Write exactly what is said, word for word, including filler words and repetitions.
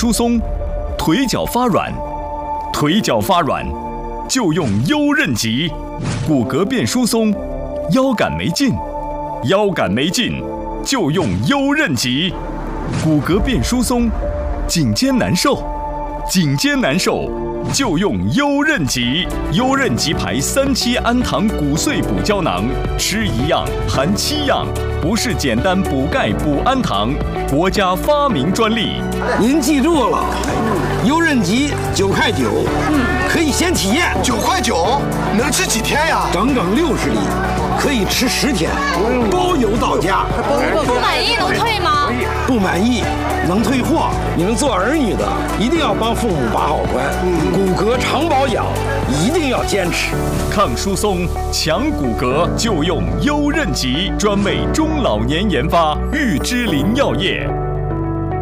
疏松，腿脚发软，腿脚发软就用优韧极；骨骼变疏松，腰杆没劲，腰杆没劲就用优韧极；骨骼变疏松，颈肩难受，颈肩难受就用优韧极。优韧极牌三七氨糖骨碎补胶囊，吃一样含七样，不是简单补钙补氨糖，国家发明专利。 您记住了，优韧极九块九，可以先体验。 九块九能吃几天呀？ 整整六十粒，可以吃十天，包邮到家。 不满意能退吗？ 不满意能退货。你们做儿女的一定要帮父母把好关，骨骼常保养一定要坚持。 抗疏松、强骨骼就用优韧极，专为中老年研发，玉芝林药业。